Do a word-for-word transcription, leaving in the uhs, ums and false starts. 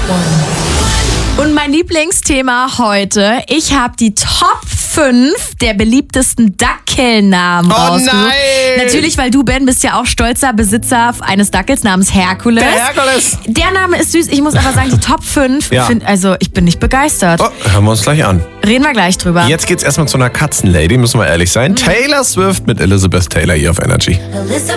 Und mein Lieblingsthema heute, ich habe die Top fünf der beliebtesten Dackelnamen Oh rausgesucht. nein! Natürlich, weil du, Ben, bist ja auch stolzer Besitzer eines Dackels namens Herkules. Der Herkules! Der Name ist süß. Ich muss aber sagen, die Top fünf, Ja. find, also ich bin nicht begeistert. Oh, hören wir uns gleich an. Reden wir gleich drüber. Jetzt geht's erstmal zu einer Katzenlady, müssen wir ehrlich sein. Taylor Swift mit Elizabeth Taylor hier auf Energy. Elizabeth